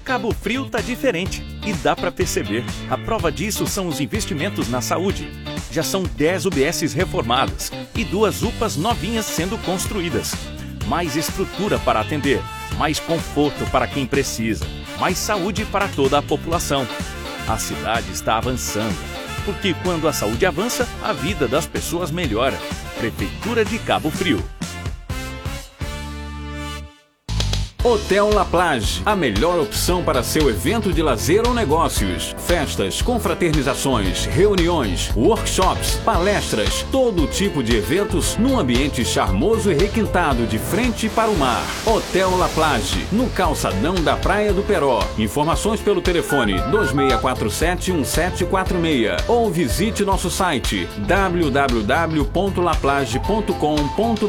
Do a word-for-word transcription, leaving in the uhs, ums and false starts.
Cabo Frio tá diferente e dá para perceber. A prova disso são os investimentos na saúde. Já são dez U B Ss reformadas e duas U P As novinhas sendo construídas. Mais estrutura para atender, mais conforto para quem precisa, mais saúde para toda a população. A cidade está avançando, porque quando a saúde avança, a vida das pessoas melhora. Prefeitura de Cabo Frio. Hotel La Plage, a melhor opção para seu evento de lazer ou negócios. Festas, confraternizações, reuniões, workshops, palestras, todo tipo de eventos num ambiente charmoso e requintado de frente para o mar. Hotel La Plage, no calçadão da Praia do Peró. Informações pelo telefone dois seis quatro sete, um sete quatro seis ou visite nosso site w w w ponto laplage ponto com ponto br.